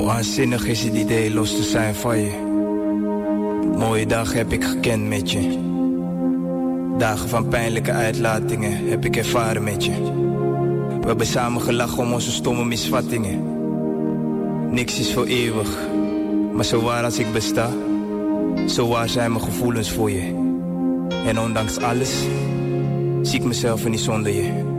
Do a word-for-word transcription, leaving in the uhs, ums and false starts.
Waanzinnig is het idee los te zijn van je. Mooie dagen heb ik gekend met je. Dagen van pijnlijke uitlatingen heb ik ervaren met je. We hebben samen gelachen om onze stomme misvattingen. Niks is voor eeuwig, maar zo waar als ik besta, zo waar zijn mijn gevoelens voor je. En ondanks alles zie ik mezelf er niet zonder je.